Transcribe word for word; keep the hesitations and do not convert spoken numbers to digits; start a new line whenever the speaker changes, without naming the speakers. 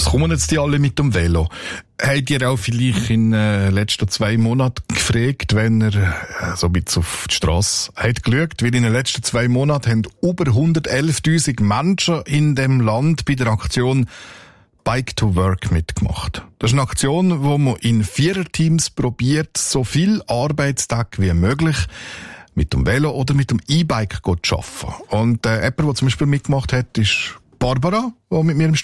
kommen jetzt die alle mit dem Velo? Habt ihr auch vielleicht in den äh, letzten zwei Monaten gefragt, wenn ihr äh, so ein bisschen auf die Strasse habt geschaut? Weil in den letzten zwei Monaten haben über hundertelftausend Menschen in dem Land bei der Aktion Bike to Work mitgemacht. Das ist eine Aktion, wo man in Viererteams probiert, so viel Arbeitstag wie möglich mit dem Velo oder mit dem E-Bike zu arbeiten. Und äh, jemand, der zum Beispiel mitgemacht hat, ist Barbara, die mit mir im